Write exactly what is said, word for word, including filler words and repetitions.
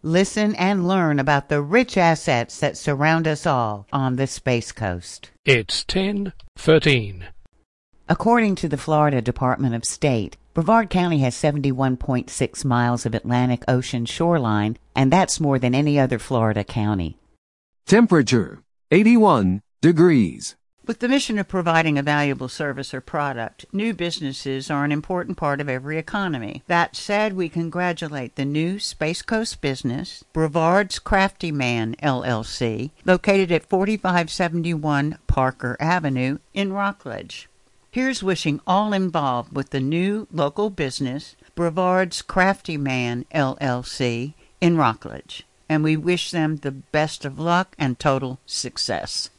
Listen and learn about the rich assets that surround us all on the Space Coast. It's ten thirteen. According to the Florida Department of State, Brevard County has seventy-one point six miles of Atlantic Ocean shoreline, and that's more than any other Florida county. Temperature, eighty-one degrees. With the mission of providing a valuable service or product, new businesses are an important part of every economy. That said, we congratulate the new Space Coast business, Brevard's Crafty Man, L L C, located at forty-five seventy-one Parker Avenue in Rockledge. Here's wishing all involved with the new local business, Brevard's Crafty Man, L L C, in Rockledge. And we wish them the best of luck and total success.